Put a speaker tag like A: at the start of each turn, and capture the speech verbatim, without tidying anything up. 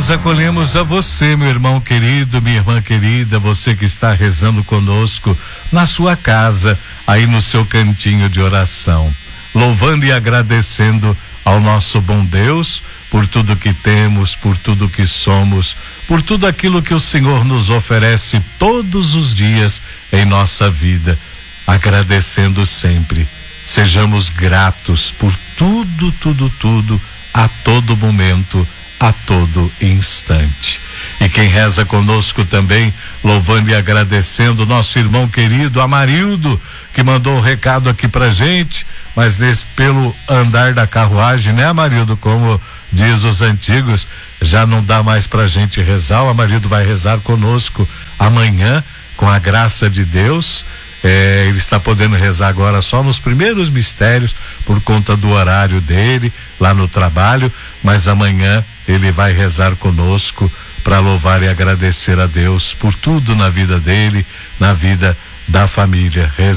A: nós acolhemos a você, meu irmão querido, minha irmã querida, você que está rezando conosco na sua casa, aí no seu cantinho de oração, louvando e agradecendo ao nosso bom Deus por tudo que temos, por tudo que somos, por tudo aquilo que o Senhor nos oferece todos os dias em nossa vida, agradecendo sempre. Sejamos gratos por tudo, tudo, tudo, a todo momento, a todo instante. E quem reza conosco também, louvando e agradecendo, nosso irmão querido Amarildo, que mandou o um recado aqui pra gente, mas nesse, pelo andar da carruagem, né, Amarildo, como diz os antigos, já não dá mais pra gente rezar. O Amarildo vai rezar conosco amanhã, com a graça de Deus. É, ele está podendo rezar agora só nos primeiros mistérios por conta do horário dele lá no trabalho, mas amanhã ele vai rezar conosco para louvar e agradecer a Deus por tudo na vida dele, na vida da família.